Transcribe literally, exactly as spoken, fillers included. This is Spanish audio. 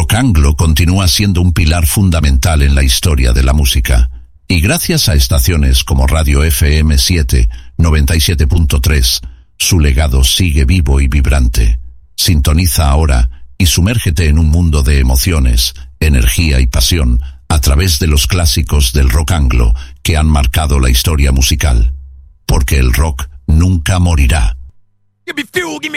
rock anglo continúa siendo un pilar fundamental en la historia de la música. Y gracias a estaciones como Radio F M siete, noventa y siete punto tres, su legado sigue vivo y vibrante. Sintoniza ahora y sumérgete en un mundo de emociones, energía y pasión a través de los clásicos del rock anglo que han marcado la historia musical. Porque el rock nunca morirá. Give me fuel, give me